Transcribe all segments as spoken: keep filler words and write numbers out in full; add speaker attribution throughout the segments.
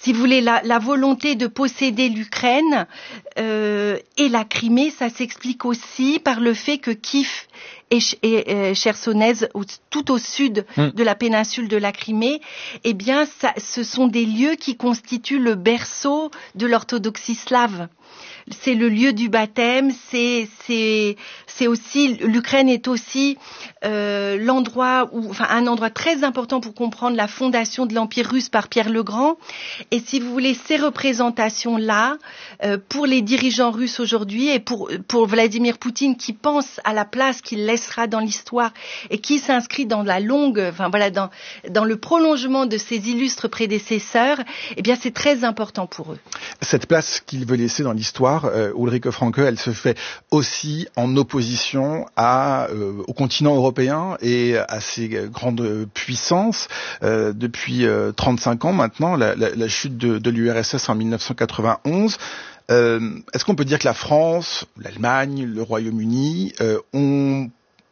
Speaker 1: si vous voulez, la, la volonté de posséder l'Ukraine euh, et la Crimée, ça s'explique aussi par le fait que Kiev et, et, et Chersonèse, tout au sud mmh. de la péninsule de la Crimée, eh bien, ça, ce sont des lieux qui constituent le berceau de l'orthodoxie slave. C'est le lieu du baptême, c'est c'est c'est aussi l'Ukraine est aussi euh, l'endroit où enfin un endroit très important pour comprendre la fondation de l'Empire russe par Pierre le Grand. Et si vous voulez, ces représentations là euh, pour les dirigeants russes aujourd'hui et pour pour Vladimir Poutine qui pense à la place qu'il laissera dans l'histoire et qui s'inscrit dans la longue enfin voilà dans dans le prolongement de ses illustres prédécesseurs, eh bien c'est très important pour eux.
Speaker 2: Cette place qu'il veut laisser dans l'histoire, Euh, Ulrike Franke, elle se fait aussi en opposition à, euh, au continent européen et à ses grandes puissances. Euh, depuis euh, trente-cinq ans maintenant, la, la, la chute de, de l'U R S S en dix-neuf cent quatre-vingt-onze, euh, est-ce qu'on peut dire que la France, l'Allemagne, le Royaume-Uni euh, ont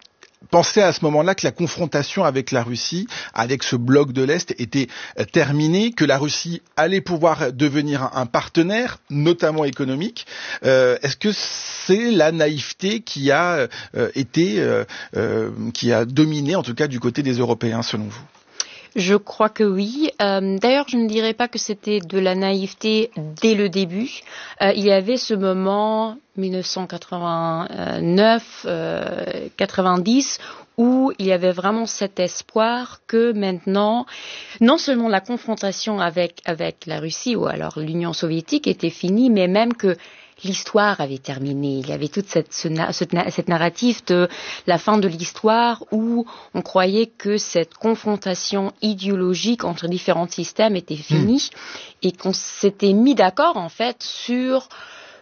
Speaker 2: pensez à ce moment-là que la confrontation avec la Russie, avec ce bloc de l'Est, était terminée, que la Russie allait pouvoir devenir un partenaire, notamment économique. Euh, est-ce que c'est la naïveté qui a euh, été, euh, euh, qui a dominé, en tout cas du côté des Européens, selon vous ?
Speaker 3: Je crois que oui. Euh, d'ailleurs, je ne dirais pas que c'était de la naïveté dès le début. Euh, il y avait ce moment dix-neuf cent quatre-vingt-neuf quatre-vingt-dix où il y avait vraiment cet espoir que maintenant, non seulement la confrontation avec avec la Russie ou alors l'Union soviétique était finie, mais même que l'histoire avait terminé. Il y avait toute cette, ce, ce, cette narrative de la fin de l'histoire où on croyait que cette confrontation idéologique entre différents systèmes était finie mmh. et qu'on s'était mis d'accord en fait sur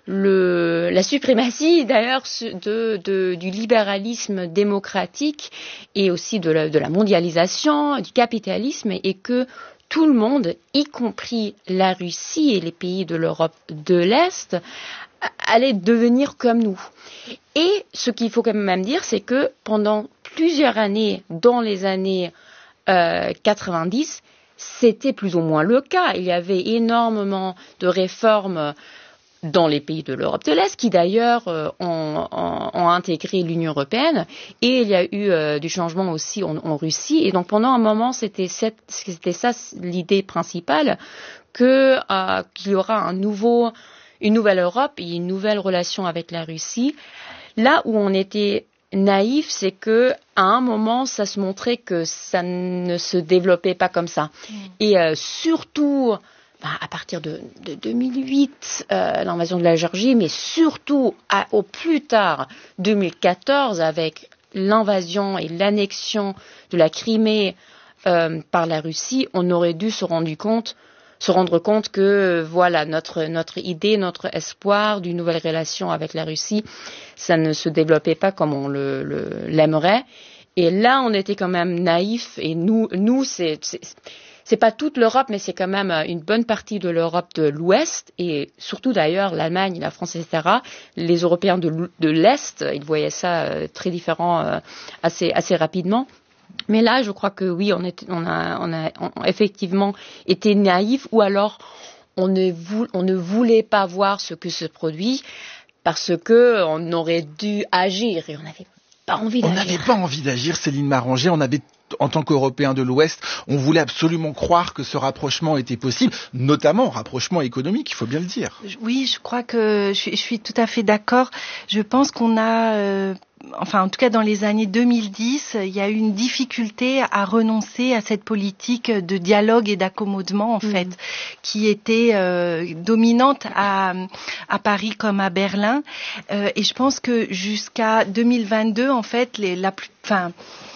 Speaker 3: le, la suprématie d'ailleurs de, de, du libéralisme démocratique et aussi de la, de la mondialisation, du capitalisme et que tout le monde, y compris la Russie et les pays de l'Europe de l'Est, allait devenir comme nous. Et ce qu'il faut quand même dire, c'est que pendant plusieurs années, dans les années euh, quatre-vingt-dix, c'était plus ou moins le cas. Il y avait énormément de réformes dans les pays de l'Europe de l'Est, qui d'ailleurs euh, ont, ont, ont intégré l'Union européenne, et il y a eu euh, du changement aussi en, en Russie. Et donc pendant un moment, c'était, cette, c'était ça l'idée principale, que euh, qu'il y aura un nouveau, une nouvelle Europe et une nouvelle relation avec la Russie. Là où on était naïf, c'est que à un moment, ça se montrait que ça ne se développait pas comme ça. Mmh. Et euh, surtout Enfin, à partir de, de deux mille huit, euh, l'invasion de la Géorgie, mais surtout à, au plus tard deux mille quatorze avec l'invasion et l'annexion de la Crimée euh, par la Russie, on aurait dû se rendre compte, se rendre compte que voilà notre notre idée, notre espoir d'une nouvelle relation avec la Russie, ça ne se développait pas comme on le, le, l'aimerait. Et là, on était quand même naïfs. Et nous, nous, c'est, c'est C'est pas toute l'Europe, mais c'est quand même une bonne partie de l'Europe de l'Ouest, et surtout d'ailleurs l'Allemagne, la France, et cetera. Les Européens de, de l'Est, ils voyaient ça euh, très différent euh, assez, assez rapidement. Mais là, je crois que oui, on, est, on, a, on a on, effectivement été naïfs, ou alors on ne, vou, on ne voulait pas voir ce que se produit, parce que on aurait dû agir, et on n'avait pas envie d'agir.
Speaker 2: On n'avait pas envie d'agir, Céline Marangé, on avait... En tant qu'Européens de l'Ouest, on voulait absolument croire que ce rapprochement était possible, notamment rapprochement économique, il faut bien le dire.
Speaker 1: Oui, je crois que je suis, je suis tout à fait d'accord. Je pense qu'on a, euh, enfin en tout cas dans les années deux mille dix, il y a eu une difficulté à renoncer à cette politique de dialogue et d'accommodement en mmh. fait, qui était euh, dominante à, à Paris comme à Berlin. Euh, et je pense que jusqu'à deux mille vingt-deux, en fait, les, la plus, enfin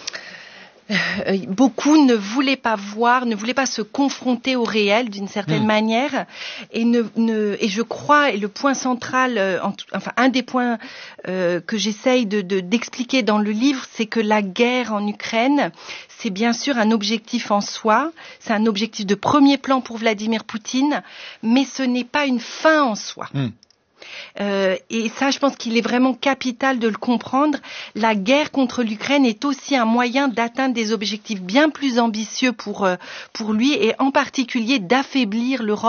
Speaker 1: Euh, beaucoup ne voulaient pas voir, ne voulaient pas se confronter au réel d'une certaine mmh. manière, et ne, ne, et je crois, et le point central, euh, en tout, enfin un des points euh, que j'essaye de, de, d'expliquer dans le livre, c'est que la guerre en Ukraine, c'est bien sûr un objectif en soi, c'est un objectif de premier plan pour Vladimir Poutine, mais ce n'est pas une fin en soi. Mmh. Euh, et ça, je pense qu'il est vraiment capital de le comprendre. La guerre contre l'Ukraine est aussi un moyen d'atteindre des objectifs bien plus ambitieux pour, euh, pour lui, et en particulier d'affaiblir l'Europe